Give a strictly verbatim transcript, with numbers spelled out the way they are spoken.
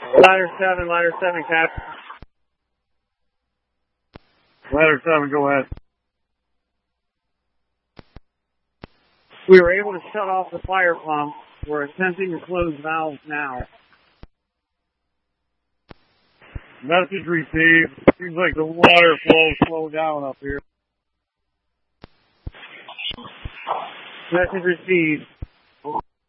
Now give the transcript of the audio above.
Ladder seven, ladder seven, Captain. Ladder seven, go ahead. We were able to shut off the fire pump. We're attempting to close valves now. Message received. Seems like the water flow slowed down up here. Message received.